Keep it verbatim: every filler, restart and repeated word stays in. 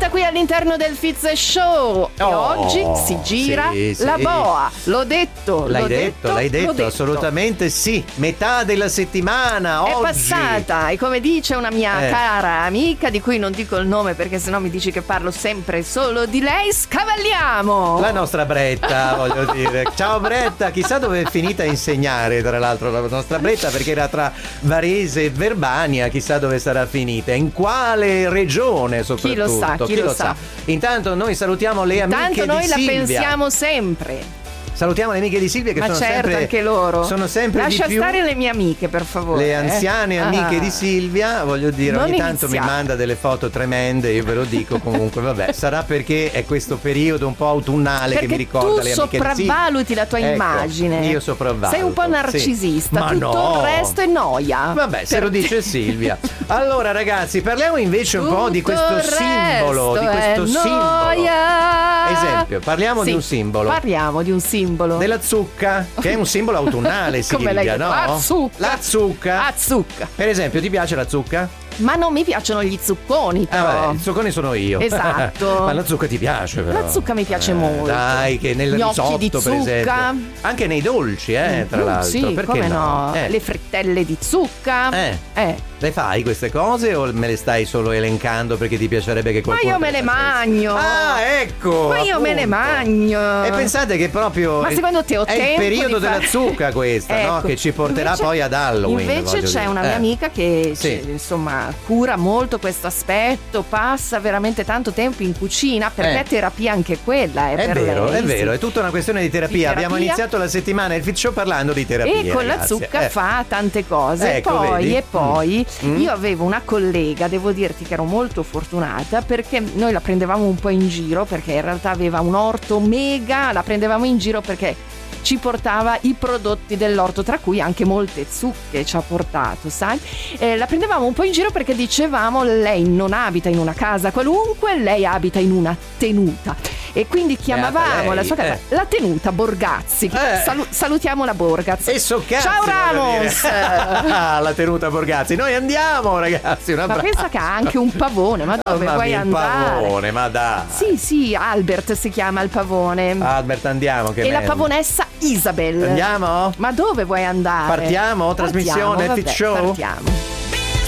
diretta qui all'interno del Fitz Show. E Oh, oggi si gira sì, sì. la boa. L'ho detto, L'hai l'ho detto, detto, l'hai detto, l'ho detto. assolutamente sì. Metà della settimana È oggi. passata, e come dice una mia Eh. cara amica, di cui non dico il nome perché sennò mi dici che parlo sempre solo di lei, scavalliamo! La nostra Bretta, voglio dire. Ciao Bretta, chissà dove è finita a insegnare, tra l'altro, la nostra Bretta, perché era tra Varese e Verbania, chissà dove sarà finita, in quale regione soprattutto. Chi lo sa, chi lo sa. Intanto noi salutiamo le amiche Tanto noi di la Silvia. pensiamo sempre. Salutiamo le amiche di Silvia che Ma sono certo, sempre anche loro. sono sempre Lascia di più stare le mie amiche, per favore. le anziane eh. amiche Ah. di Silvia, voglio dire, Non ogni tanto iniziare. mi manda delle foto tremende, io ve lo dico comunque, vabbè, sarà perché è questo periodo un po' autunnale Perché che mi ricorda tu le amiche di Silvia. sopravvaluti la tua Ecco, immagine. io sopravvaluto. Sei un po' sì. narcisista, Ma tutto no. il resto è noia. Vabbè, se Per lo te. dice Silvia. Allora ragazzi, parliamo invece un po' di Tutto questo il simbolo, di resto questo è simbolo. noia. Esempio, parliamo Sì, di un simbolo. Parliamo di un simbolo. Della zucca, che è un simbolo autunnale, Come l'hai Silvia, detto? no? La zucca. La zucca. Ah, zucca. Per esempio, ti piace la zucca? Ma non mi piacciono gli zucconi, Ah, però. vabbè, il zuccone sono io. Esatto. Ma la zucca ti piace, però? La zucca mi piace Eh, molto. Dai, che nel Gnocchi risotto, di per zucca. esempio. Anche nei dolci, eh, tra Mm, l'altro. Sì, perché come no? no? Eh, Le frittelle di zucca. Eh. Eh. Le fai queste cose o me le stai solo elencando perché ti piacerebbe che Ma qualcuno io te me le facesse? magno. Ah, ecco. Ma io me ne appunto. magno. E pensate che proprio Ma secondo te ho è il tempo periodo di fare- della zucca questa, no? Ecco. Che ci porterà Invece- poi ad Halloween. Invece voglio c'è dire. una mia Eh. amica che Sì. ci- insomma cura molto questo aspetto, passa veramente tanto tempo in cucina, per Eh. te è terapia anche quella, è, È per vero, lei, è vero, sì. è tutta una questione di terapia. Di terapia. Abbiamo iniziato la settimana il Fit Show parlando di terapia. E con la ragazzi. zucca Eh. fa tante cose. Ecco, e poi, vedi? e poi Mm. io avevo una collega, devo dirti che ero molto fortunata perché noi la prendevamo un po' in giro, perché in realtà aveva un orto mega, la prendevamo in giro perché ci portava i prodotti dell'orto, tra cui anche molte zucche ci ha portato, sai? Eh, la prendevamo un po' in giro perché dicevamo lei non abita in una casa qualunque, lei abita in una tenuta. E quindi chiamavamo lei, la sua casa eh. la tenuta Borgazzi. Eh. Salu- salutiamo la Borgazzi. E so cazzo, Ciao voglio Ramos! dire. Ah, la tenuta Borgazzi. Noi andiamo, ragazzi. Un Ma abbraccio. pensa che ha anche un pavone, ma dove Mamma vuoi mia, il andare? pavone, ma dai. Sì, sì, Albert si chiama il pavone. Albert, andiamo. Che e la merda. pavonessa Isabel. Andiamo? Ma dove vuoi andare? Partiamo? Trasmissione, Partiamo, Fit vabbè, Show? Partiamo.